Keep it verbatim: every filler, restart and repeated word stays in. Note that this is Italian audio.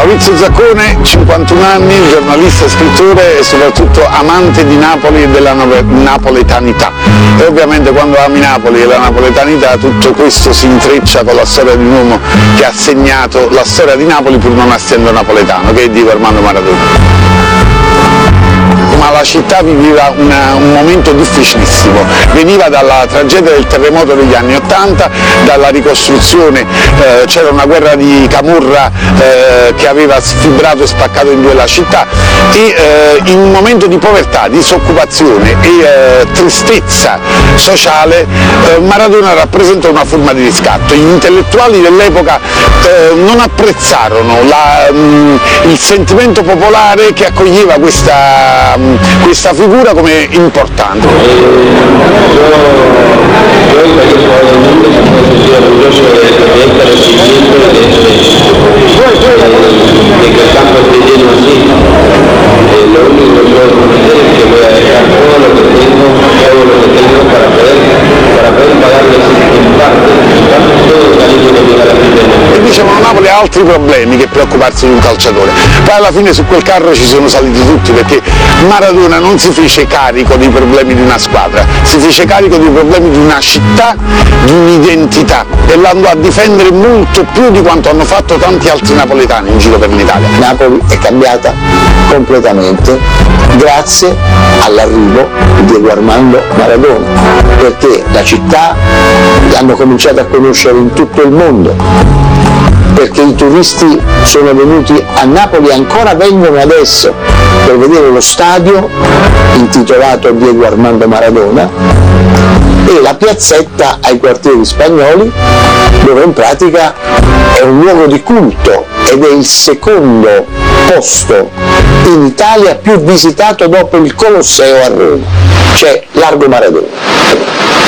Maurizio Zaccone, cinquantuno anni, giornalista, scrittore e soprattutto amante di Napoli e della napoletanità. E ovviamente quando ami Napoli e la napoletanità tutto questo si intreccia con la storia di un uomo che ha segnato la storia di Napoli pur non essendo napoletano, che è Diego Armando Maradona. Ma la città viveva una, un momento difficilissimo, veniva dalla tragedia del terremoto degli anni Ottanta, dalla ricostruzione, eh, c'era una guerra di camorra eh, che aveva sfibrato e spaccato in due la città e eh, in un momento di povertà, disoccupazione e eh, tristezza sociale eh, Maradona rappresenta una forma di riscatto. Gli intellettuali dell'epoca eh, non apprezzarono la, mh, il sentimento popolare che accoglieva questa questa figura come importante. Io in qualche modo non mi sono così orgoglioso di essere seguito e di quel campo di Dio así. Lo único que puedo prometer es que voy a dejar todo lo que tengo, todo lo que tengo para poder, para poder pagarles in parte, in parte todo il carico che mi dà la gente. E dicevano Napoli ha altri problemi che preoccuparsi di un calciatore. Poi alla fine su quel carro ci sono saliti tutti perché Maradona non si fece carico dei problemi di una squadra, si fece carico dei problemi di una città, di un'identità e l'andò a difendere molto più di quanto hanno fatto tanti altri napoletani in giro per l'Italia. Napoli è cambiata completamente grazie all'arrivo di Diego Armando Maradona, perché la città l'hanno cominciato a conoscere in tutto il mondo, perché i turisti sono venuti a Napoli e ancora vengono adesso per vedere lo stadio intitolato Diego Armando Maradona e la piazzetta ai quartieri spagnoli, dove in pratica è un luogo di culto ed è il secondo posto in Italia più visitato dopo il Colosseo a Roma, cioè Largo Maradona.